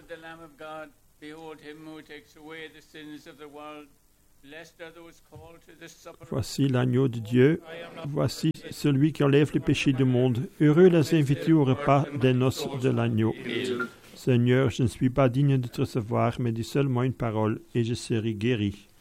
Behold the Lamb of God, behold him who takes away the sins of the world. Blessed are those called to the supper. Voici l'agneau de Dieu, voici celui qui enlève les péchés du monde. Heureux les invités au repas des noces de l'agneau. Seigneur, je ne suis pas digne de te recevoir, mais dis seulement une parole, et je serai guéri.